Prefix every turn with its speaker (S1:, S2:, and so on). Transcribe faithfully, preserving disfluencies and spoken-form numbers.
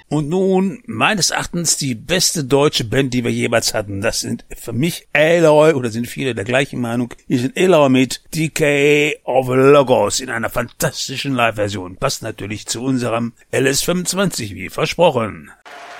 S1: Und nun, meines Erachtens, die beste deutsche Band, die wir jemals hatten. Das sind für mich Aloy, oder sind viele der gleichen Meinung. Hier sind Aloy mit D K of Logos in einer fantastischen Live-Version. Passt natürlich zu unserem L S fünfundzwanzig, wie versprochen.